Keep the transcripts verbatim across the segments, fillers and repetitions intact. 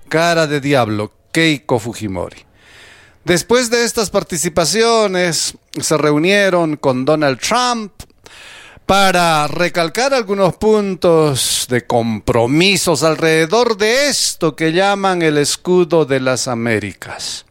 cara de diablo, Keiko Fujimori. Después de estas participaciones, se reunieron con Donald Trump para recalcar algunos puntos de compromisos alrededor de esto que llaman el escudo de las Américas.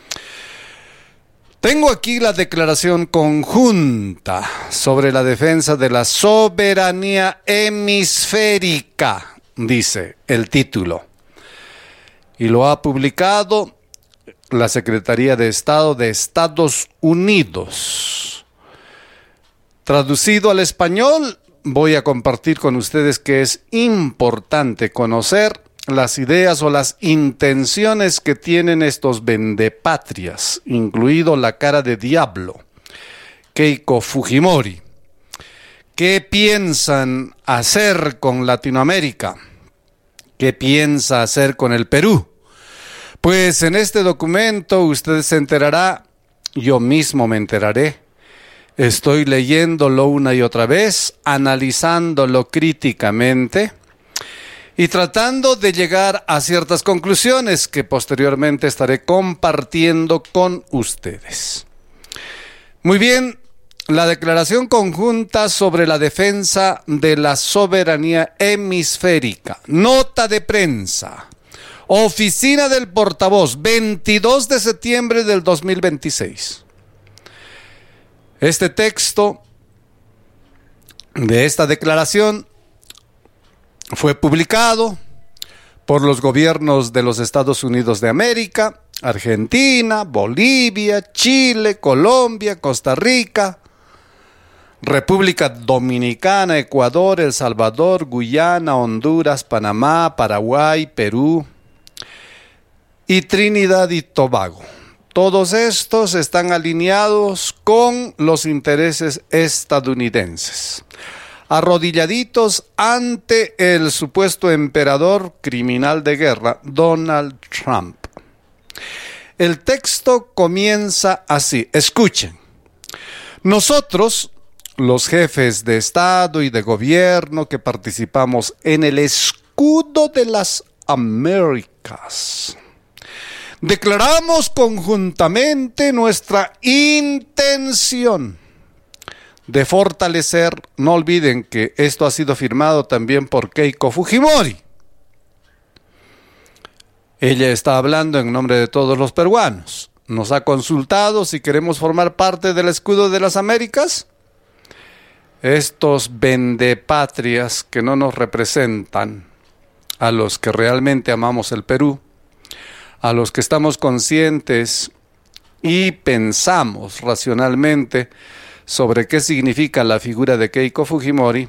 Tengo aquí la declaración conjunta sobre la defensa de la soberanía hemisférica, dice el título, y lo ha publicado la Secretaría de Estado de Estados Unidos. Traducido al español, voy a compartir con ustedes que es importante conocer las ideas o las intenciones que tienen estos vendepatrias, incluido la cara de diablo, Keiko Fujimori. ¿Qué piensan hacer con Latinoamérica? ¿Qué piensa hacer con el Perú? Pues en este documento usted se enterará, yo mismo me enteraré. Estoy leyéndolo una y otra vez, analizándolo críticamente y tratando de llegar a ciertas conclusiones que posteriormente estaré compartiendo con ustedes. Muy bien, la declaración conjunta sobre la defensa de la soberanía hemisférica. Nota de prensa. Oficina del Portavoz, veintidós de septiembre del dos mil veintiséis. Este texto de esta declaración fue publicado por los gobiernos de los Estados Unidos de América, Argentina, Bolivia, Chile, Colombia, Costa Rica, República Dominicana, Ecuador, El Salvador, Guyana, Honduras, Panamá, Paraguay, Perú y Trinidad y Tobago. Todos estos están alineados con los intereses estadounidenses, arrodilladitos ante el supuesto emperador criminal de guerra, Donald Trump. El texto comienza así, escuchen. Nosotros, los jefes de Estado y de gobierno que participamos en el escudo de las Américas, declaramos conjuntamente nuestra intención de fortalecer, no olviden que esto ha sido firmado también por Keiko Fujimori. Ella está hablando en nombre de todos los peruanos. Nos ha consultado si queremos formar parte del escudo de las Américas. Estos vendepatrias que no nos representan, a los que realmente amamos el Perú, a los que estamos conscientes y pensamos racionalmente sobre qué significa la figura de Keiko Fujimori,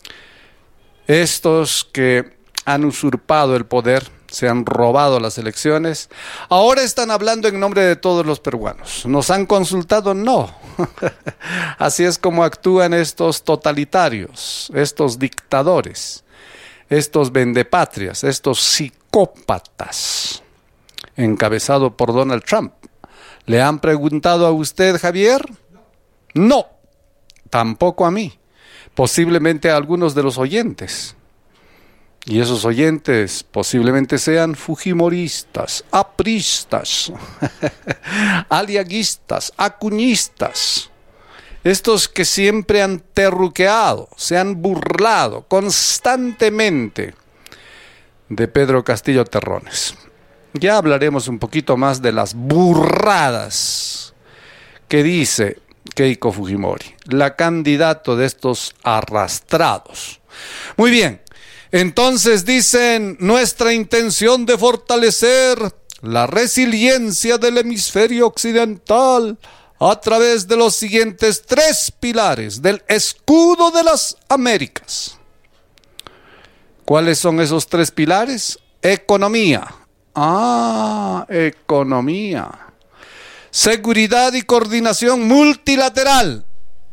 estos que han usurpado el poder, se han robado las elecciones, ahora están hablando en nombre de todos los peruanos. ¿Nos han consultado? No. Así es como actúan estos totalitarios, estos dictadores, estos vendepatrias, estos psicópatas, encabezado por Donald Trump. ¿Le han preguntado a usted, Javier? No, tampoco a mí, posiblemente a algunos de los oyentes. Y esos oyentes posiblemente sean fujimoristas, apristas, aliaguistas, acuñistas. Estos que siempre han terruqueado, se han burlado constantemente de Pedro Castillo Terrones. Ya hablaremos un poquito más de las burradas que dice Keiko Fujimori, la candidata de estos arrastrados. Muy bien, entonces dicen, nuestra intención de fortalecer la resiliencia del hemisferio occidental a través de los siguientes tres pilares del escudo de las Américas. ¿Cuáles son esos tres pilares? Economía. Ah, economía. Seguridad y coordinación multilateral.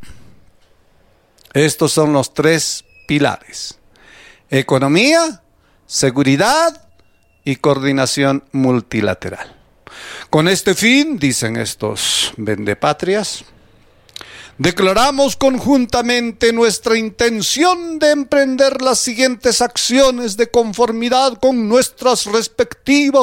Estos son los tres pilares. Economía, seguridad y coordinación multilateral. Con este fin, dicen estos vendepatrias, declaramos conjuntamente nuestra intención de emprender las siguientes acciones de conformidad con nuestras respectivas